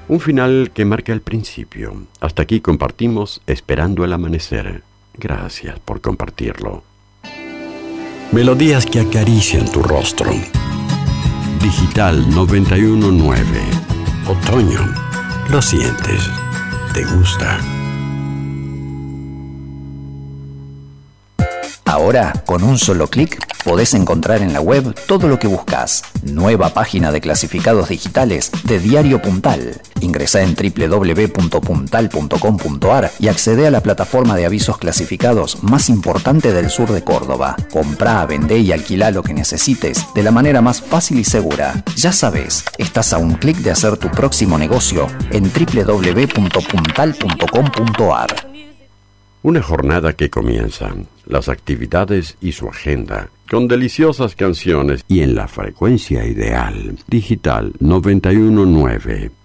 Un final que marca el principio. Hasta aquí compartimos Esperando el Amanecer. Gracias por compartirlo. Melodías que acarician tu rostro. Digital 919. Otoño. Lo sientes. Te gusta. Ahora, con un solo clic, podés encontrar en la web todo lo que buscas. Nueva página de clasificados digitales de Diario Puntal. Ingresá en www.puntal.com.ar y accede a la plataforma de avisos clasificados más importante del sur de Córdoba. Comprá, vendé y alquilá lo que necesites de la manera más fácil y segura. Ya sabés, estás a un clic de hacer tu próximo negocio en www.puntal.com.ar. Una jornada que comienza, las actividades y su agenda, con deliciosas canciones y en la frecuencia ideal. Digital 919.